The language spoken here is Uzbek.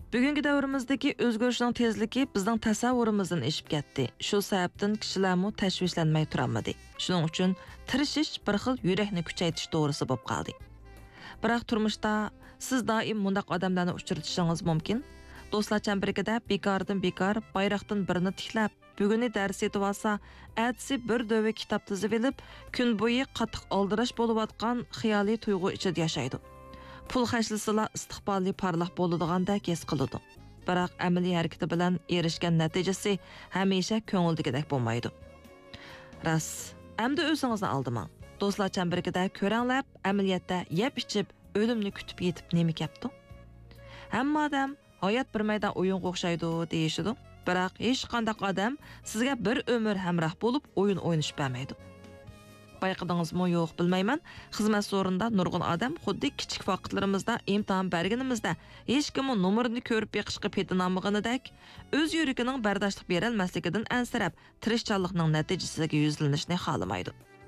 Bugungi davrimizdagi o'zgarishning tezligi bizning tasavvurimizdan eshib ketdi. Shu sababdan kishilarmi tashvishlanmay turamadi. Shuning uchun tirishish bir xil yurakni kuchaytirish to'g'risi bo'lib qoldi. Biroq turmushda siz doim mundaq odamlarni uchratishingiz mumkin. Do'stlar chambarigida bekordan bekor bayroqdan birini tiklab, buguni dars etib olsa, atsi bir döve kitob tizib olib, kun bo'yi qattiq oldirash bo'layotgan xiyoliy tuyg'u ichida yashaydi. Pul xashlasila istiqbolli parlaq bo'ladigandak his qiladi. Biroq amaliy harakati bilan erishgan natijasi hamisha ko'ngildagidek bo'lmaydi. Ras, endi o'zingizni aldimang. Do'stlar chambarigida ko'ranglab, amaliyotda yeb ichib, o'limni kutib yetib nima kapdi? Hamma odam hayot bir maydon o'yinga o'xshaydi deyishidi. Biroq hech qanday odam sizga bir umr hamroh bo'lib o'yin o'ynashib bermaydi. Bayqadingizmi yo'q bilmayman. Xizmat so'rinda nurg'un odam xuddi kichik vaqtlarimizda imtihon berganimizda hech kim nomerini ko'rib beqishga petinamig'inidek o'z yuragining bardoshlik berolmasligidan ansirab, tirishchanlikning natijasiga yuzlanishni xohlamaydi.